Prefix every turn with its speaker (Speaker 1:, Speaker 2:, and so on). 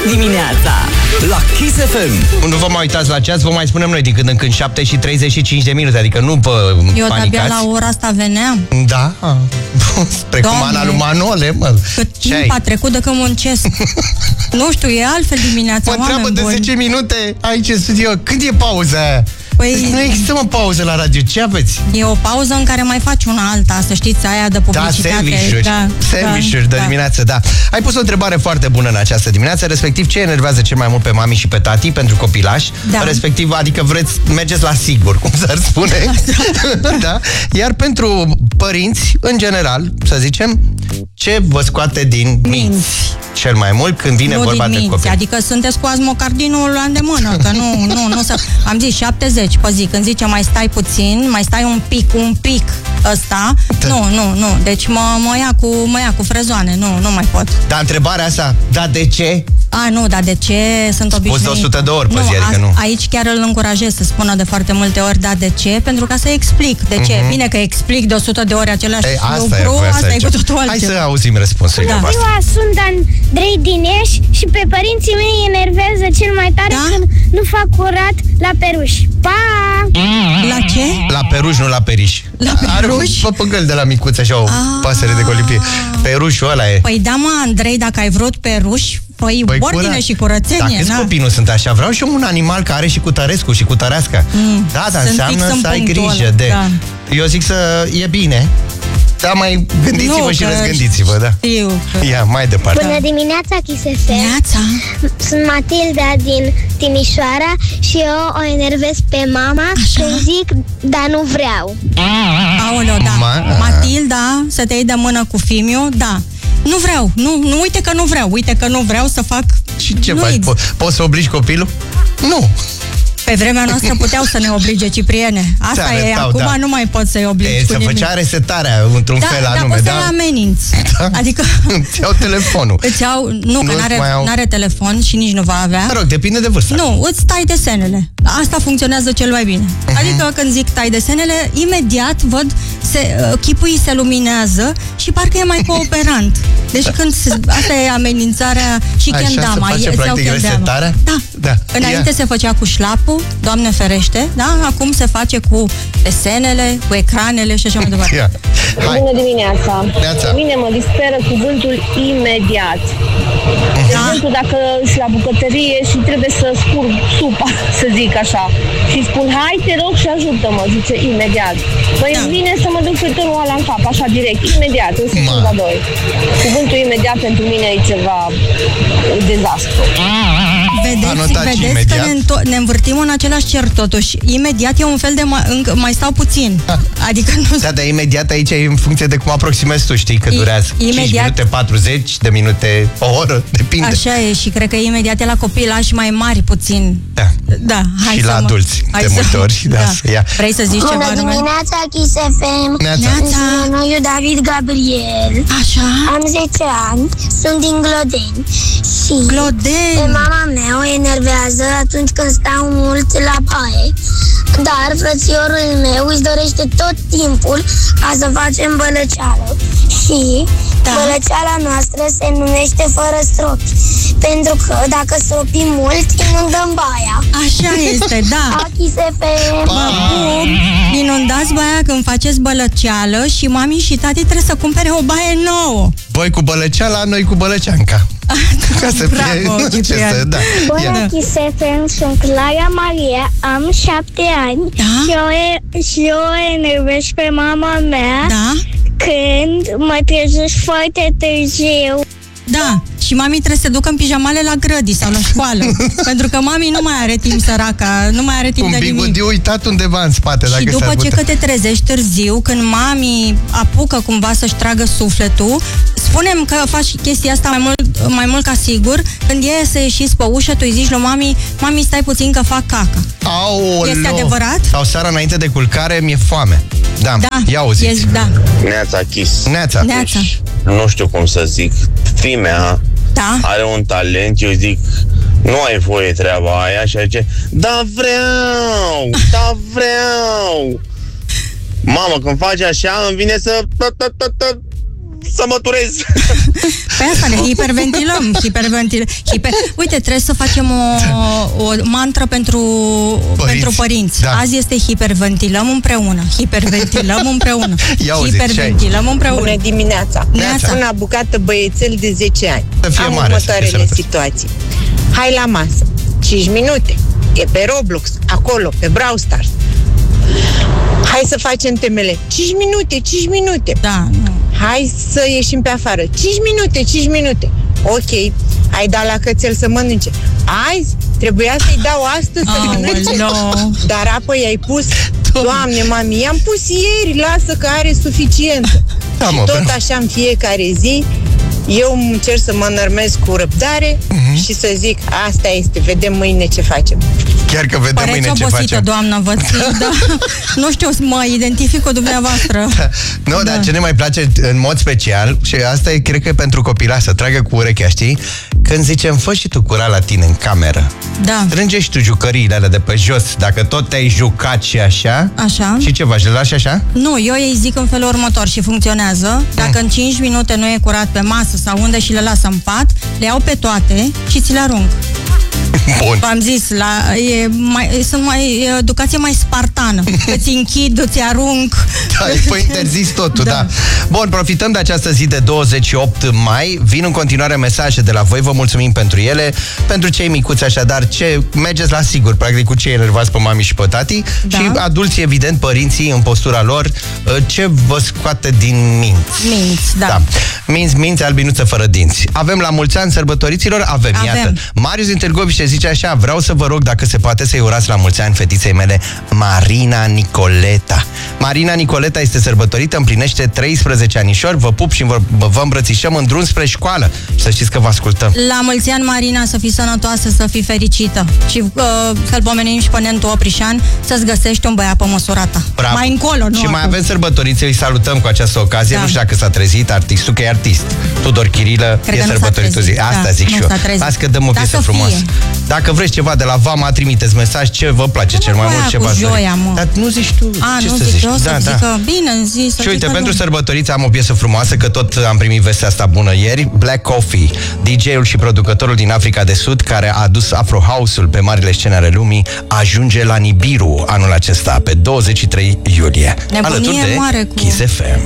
Speaker 1: dimineața la Kiss FM.
Speaker 2: Nu vă mai uitați la ceas, vă mai spunem noi din când în când 7:35, adică nu vă
Speaker 3: Eu
Speaker 2: panicați.
Speaker 3: de-abia la ora asta veneam.
Speaker 2: Da, spre cum Ana lui Manole, mă.
Speaker 3: Cât timp a trecut de când muncesc. Nu știu, e altfel dimineața,
Speaker 2: mă întreabă de 10 minute aici în studio, când e pauza aia?
Speaker 3: Păi,
Speaker 2: nu există mă pauză la radio, ce aveți?
Speaker 3: E o pauză în care mai faci una alta, să știți, aia de publicitate.
Speaker 2: Sandwich-uri de dimineață, da. Ai pus o întrebare foarte bună în această dimineață, respectiv ce enervează cel mai mult pe mami și pe tati pentru copilași, respectiv, adică mergeți la sigur, cum s-ar spune. Da? Iar pentru părinți, în general, să zicem, ce vă scoate din minți cel mai mult când vine vorba de copii?
Speaker 3: Adică sunteți cu azmocardinul la îndemână, că nu să... Am zis 70 pe zi, când zice mai stai puțin, mai stai un pic ăsta, nu, deci mă ia cu frezoane, nu mai pot.
Speaker 2: Dar întrebarea asta, de ce?
Speaker 3: Dar de ce sunt obișnuită?
Speaker 2: Spus de 100 de ori pe zi, adică nu.
Speaker 3: Aici chiar îl încurajez să spună de foarte multe ori, de ce? Pentru ca să explic de ce. Bine că explic de 100 de ori același lucru, asta e cu totul altceva.
Speaker 2: Hai să auzim răspunsurile voastre.
Speaker 4: Eu sunt Andrei din Iași și pe părinții mei enervează cel mai tare când nu fac curat la peruș. Pa!
Speaker 3: La ce?
Speaker 2: La peruș, nu la periș.
Speaker 3: La peruș?
Speaker 2: Are un păpăgăl de la micuț, așa, o pasăre de colipie. Perușul ăla e.
Speaker 3: Păi da, mă, Andrei, dacă ai vrut peruș, păi ordine și curățenie.
Speaker 2: Dacă copii nu sunt așa, vreau și eu un animal care are și cu tărescu și cu tărească. Dar înseamnă să ai grijă de... Eu zic să e bine. Da, mai gândiți-vă și răzgândiți-vă, da. Ia, mai departe.
Speaker 4: Bună dimineața, Kiss FM. Sunt Matilda din Timișoara și eu o enervez pe mama când zic, dar nu vreau.
Speaker 3: Aoleo, da. Matilda, să te iei de mână cu Fimiu, da. Nu vreau, nu, uite că nu vreau să fac...
Speaker 2: Și ce faci? Poți să obligi copilul? Nu.
Speaker 3: Pe vremea noastră puteau să ne oblige, Cipriene. Asta e, acum nu mai pot să-i obligi cu nimic.
Speaker 2: Se făcea resetarea într-un fel anume,
Speaker 3: da? Dar poți să-l ameninți. Adică...
Speaker 2: Îți iau telefonul.
Speaker 3: Nu, că n-are telefon și nici nu va avea.
Speaker 2: Mă rog, depinde de vârstă.
Speaker 3: Nu, îți tai desenele. Asta funcționează cel mai bine. Adică când zic tai desenele, imediat văd, chipul se luminează și parcă e mai cooperant. Deci când asta e amenințarea și kendama.
Speaker 2: Așa se face practic resetarea?
Speaker 3: Da. Înainte se făcea cu șlapul, Doamne ferește, da? Acum se face cu desenele, cu ecranele și așa mai departe.
Speaker 5: Bună dimineața! Mine mă disperă cuvântul imediat. De exemplu, dacă ești la bucătărie și trebuie să scurg supa, să zic așa, și spun, hai, te rog și ajută-mă, zice imediat. Păi vine să mă duc pe tărul ăla în cap, așa direct, imediat, în secunda 2. Cuvântul imediat pentru mine e ceva dezastru.
Speaker 3: Vedeți că ne învârtim în același cer totuși. Imediat e un fel de mai stau puțin. Adică nu...
Speaker 2: Dar imediat aici e în funcție de cum aproximezi tu, știi, că durează 5 minute, 40 de minute, o oră, depinde.
Speaker 3: Așa e și cred că imediat e la copilași mai mari puțin. Da, hai
Speaker 2: și la adulți, de multe ori.
Speaker 3: Vrei să zici ceva?
Speaker 4: Bună dimineața, Kiss FM. Sunt eu, David Gabriel.
Speaker 3: Așa.
Speaker 4: Am 10 ani, sunt din Glodeni. Și pe mama mea o enervează atunci când stau mult la baie. Dar frățiorul meu își dorește tot timpul ca să facem bălăceală. Și bălăceala noastră se numește fără stropi. Pentru că dacă stropim mult, inundăm baia.
Speaker 3: Așa este, da.
Speaker 4: Kiss FM.
Speaker 3: Inundați baia când faceți bălăceală și mami și tati trebuie să cumpere o baie nouă.
Speaker 2: Voi cu bălăceala, noi cu bălăceanca. Ca să fie...
Speaker 4: Bună, Kiss FM, sunt Clara Maria, am 7 ani și eu o enervez pe mama mea când mă trezesc foarte târziu.
Speaker 3: Da, și mami trebuie să se ducă în pijamale la grădii sau la școală. Pentru că mami nu mai are timp, săraca, nu mai are timp de nimic.
Speaker 2: Un bigoudi uitat undeva în spate.
Speaker 3: Și după ce că te trezești târziu, când mami apucă cumva să-și tragă sufletul, spunem că faci chestia asta mai mult ca sigur, când e să ieșiți pe ușă, tu îi zici lui mami, stai puțin că fac caca. Este adevărat?
Speaker 2: Sau seara înainte de culcare mi-e foame. Da, ia auziți.
Speaker 6: Neața, Kiss.
Speaker 2: Neața.
Speaker 6: Nu știu cum să zic. Fimea are un talent, eu zic, nu ai voie treaba aia, și zice, da vreau. Mamă, când faci așa, îmi vine să să măturez.
Speaker 3: Pe asta ne hiperventilăm. Uite, trebuie să facem o mantră pentru părinți.
Speaker 2: Da.
Speaker 3: Azi este hiperventilăm împreună. Hiperventilăm împreună.
Speaker 7: Bună dimineața. Una bucată băiețel de 10 ani. Am următoarele situații. Hai la masă. 5 minute. E pe Roblox, acolo, pe Brawl Stars. Hai să facem temele. 5 minute.
Speaker 3: Da, nu.
Speaker 7: Hai să ieșim pe afară. 5 minute. Ok. Ai dat la cățel să mănânce. Azi trebuia să-i dau astăzi să mănânce. Dar apoi ai pus, Doamne, mami, i-am pus ieri, lasă că are suficientă. Și tot așa în fiecare zi eu încerc să mă înărmez cu răbdare și să zic, asta este, vedem mâine ce facem.
Speaker 2: Chiar că vedem mâine ce facem.
Speaker 3: Obosită, doamnă, vă țin, da. Nu știu, mă identific cu dumneavoastră.
Speaker 2: Nu, dar ce ne mai place în mod special, și asta e, cred că e pentru copila, să tragă cu urechea, știi? Când zicem, fă și tu curat la tine în cameră.
Speaker 3: Da.
Speaker 2: Strânge și tu jucăriile alea de pe jos, dacă tot te-ai jucat și așa.
Speaker 3: Așa.
Speaker 2: Și ce faci, le lași așa?
Speaker 3: Nu, eu îi zic în felul următor și funcționează. Dacă în 5 minute nu e curat pe masă sau unde și le las în pat, le iau pe toate și ți le arunc.
Speaker 2: Bun.
Speaker 3: V-am zis, e educație mai spartană. Îți închid, îți arunc.
Speaker 2: Da, păi interzis totul, da. Bun, profităm de această zi de 28 mai. Vin în continuare mesaje de la voi, vă mulțumim pentru ele. Pentru cei micuți, așadar, mergeți la sigur, practic, cu cei enervați pe mami și pe tati. Da. Și adulții, evident, părinții, în postura lor, ce vă scoate din minți.
Speaker 3: Da.
Speaker 2: Minți, albinuță fără dinți. Avem la mulți ani sărbătoriților? Avem. Iată. Marius din Târgoviște zice așa: vreau să vă rog dacă se poate să-i urați la mulți ani fetiței mele, Marina Nicoleta. Marina Nicoleta este sărbătorită, împlinește 13 anișori. Vă pup și vă îmbrățișăm în drum spre școală. Să știți că vă ascultăm.
Speaker 3: La mulți ani, Marina, să fii sănătoasă, să fii fericită. Și să-l pomenim și pe Nentu Oprișan, să-ți găsești un băiat pe măsura ta.
Speaker 2: Bravo.
Speaker 3: Mai încolo, nu?
Speaker 2: Și mai avem sărbătorițe, îi salutăm cu această ocazie. Da. Nu știu dacă s-a trezit artistul, că e artist. Tudor Chirilă, e sărbătoritul zi. Asta zic și eu. Las că dăm o piesă frumoasă. Dacă vreți ceva de la Vama, trimiteți mesaj, ce vă place cel mai mult, ce v-ați dori. Dar nu zici tu.
Speaker 3: Ce să zici? Bine, zi.
Speaker 2: Și uite, pentru sărbătoriți am o piesă frumoasă, că tot am primit vestea asta bună ieri. Black Coffee, DJ-ul și producătorul din Africa de Sud, care a adus Afro House-ul pe marile scene ale lumii, ajunge la Nibiru anul acesta, pe 23 iulie.
Speaker 3: Nebunie
Speaker 2: alături de
Speaker 3: mare cu
Speaker 2: Kiss FM.